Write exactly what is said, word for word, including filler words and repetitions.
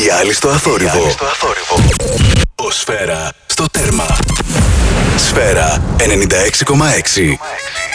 Οι άλλοι στο αθόρυβο. Ο Σφαίρα στο τέρμα. Σφαίρα ενενήντα έξι κόμμα έξι.